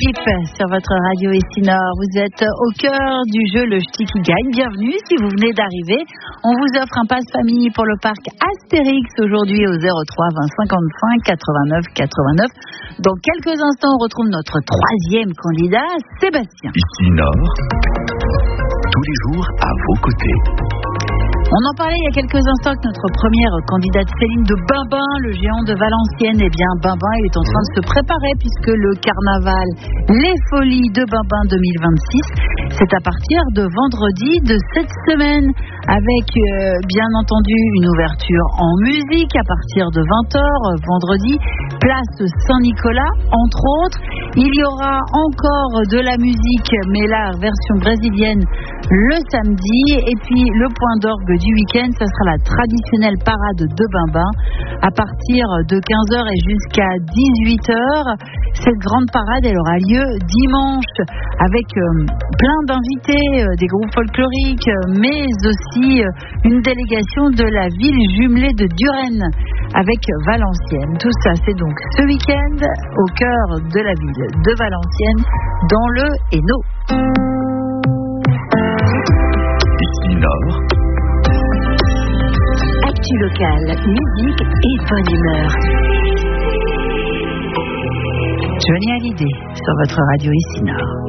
Philippe sur votre radio Essinor. Vous êtes au cœur du jeu Le Ch'ti qui gagne. Bienvenue si vous venez d'arriver. On vous offre un passe-famille pour le parc Astérix aujourd'hui au 03 20 55 89 89. Dans quelques instants, on retrouve notre troisième candidat, Sébastien. Essinor, tous les jours à vos côtés. On en parlait il y a quelques instants avec notre première candidate Céline de Bimbin, le géant de Valenciennes. Eh bien, Bimbin il est en train de se préparer puisque le carnaval Les Folies de Bimbin 2026, c'est à partir de vendredi de cette semaine avec bien entendu une ouverture en musique à partir de 20h vendredi, place Saint-Nicolas entre autres. Il y aura encore de la musique mais la version brésilienne le samedi et puis le point d'orgue du week-end, ça sera la traditionnelle parade de Bimbin à partir de 15h et jusqu'à 18h. Cette grande parade, elle aura lieu dimanche avec plein d'invités, des groupes folkloriques, mais aussi une délégation de la ville jumelée de Duresne avec Valenciennes. Tout ça, c'est donc ce week-end au cœur de la ville de Valenciennes, dans le Hainaut. Essinor. Actu locale, musique et bonne humeur. Johnny Hallyday sur votre radio Essinor.